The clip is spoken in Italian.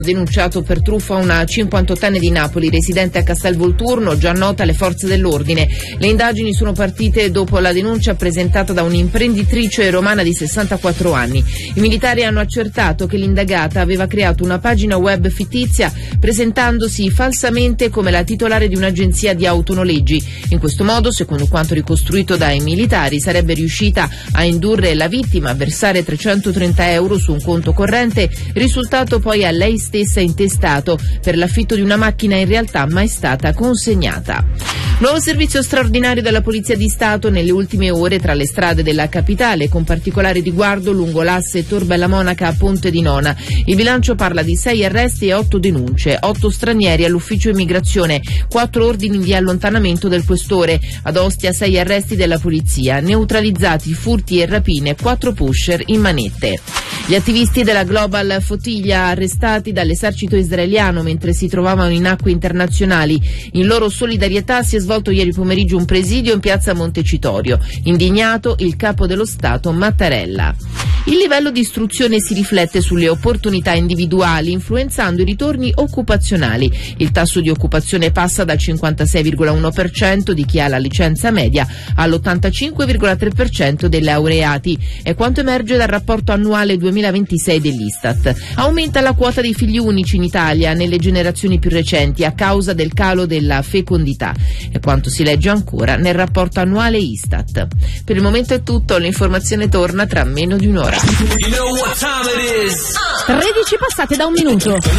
Denunciato per truffa una 58enne di Napoli, residente a Castelvolturno, già nota alle forze dell'ordine. Le indagini sono partite dopo la denuncia presentata da un'imprenditrice romana di 64 anni. I militari hanno accertato che l'indagata aveva creato una pagina web fittizia presentandosi falsamente come la titolare di un'agenzia di autonoleggi. In questo modo, secondo quanto ricostruito dai militari, sarebbe riuscita a indurre la vittima a versare 330 euro su un conto corrente, risultato poi a lei stessa intestato per l'affitto di una macchina in realtà mai stata consegnata. Nuovo servizio straordinario della Polizia di Stato nelle ultime ore tra le strade della capitale, con particolare riguardo lungo l'asse Torbella Monaca a Ponte di Nona. Il bilancio parla di 6 arresti e 8 denunce, 8 stranieri all'ufficio immigrazione, 4 ordini di allontanamento del questore. Ad Ostia 6 arresti della polizia, neutralizzati furti e rapine, 4 pusher in manette. Gli attivisti della Global Fotiglia arrestati dall'esercito israeliano mentre si trovavano in acque internazionali. In loro solidarietà si è svolto ieri pomeriggio un presidio in piazza Montecitorio. Indignato il capo dello Stato Mattarella. Il livello di istruzione si riflette sulle opportunità individuali, influenzando i ritorni occupazionali. Il tasso di occupazione passa dal 56,1% di chi ha la licenza media all'85,3% dei laureati. È quanto emerge dal rapporto annuale 2026 dell'Istat. Aumenta la quota dei figli unici in Italia nelle generazioni più recenti a causa del calo della fecondità. È quanto si legge ancora nel rapporto annuale Istat. Per il momento è tutto, l'informazione torna tra meno di un'ora. 13 passate da un minuto.